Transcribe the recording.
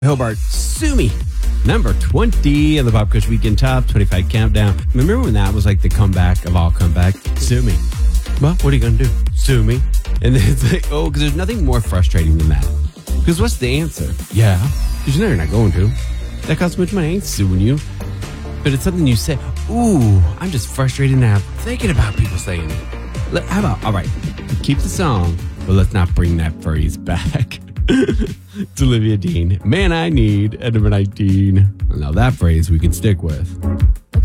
Hobart, Sue Me. Number 20 of the Pop Quiz Weekend Top 25 Countdown. Remember when that was like the comeback of all comeback? Sue me. Well, what are you going to do? Sue me. And then it's like, oh, because there's nothing more frustrating than that. Because what's the answer? Yeah. Because you know you're not going to. That costs much money. I ain't suing you. But it's something you say, ooh, I'm just frustrated now thinking about people saying it. How about, all right, keep the song, but let's not bring that phrase back. It's Olivia Dean. Man, I need at number 19. Now that phrase we can stick with.